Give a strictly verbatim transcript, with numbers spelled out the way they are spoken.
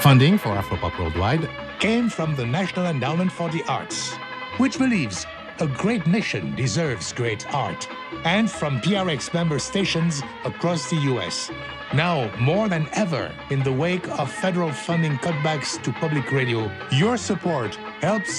Funding for Afropop Worldwide came from the National Endowment for the Arts, which believes a great nation deserves great art, and from P R X member stations across the U S. Now, more than ever, in the wake of federal funding cutbacks to public radio, your support helps